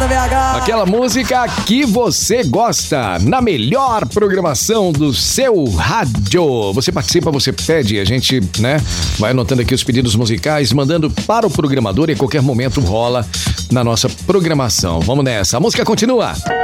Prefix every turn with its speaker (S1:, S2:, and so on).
S1: BH.
S2: Aquela música que você gosta, na melhor programação do seu rádio. Você participa, você pede, a gente, né, vai anotando aqui os pedidos musicais, mandando para o programador e a qualquer momento rola na nossa programação. Vamos nessa, a música continua.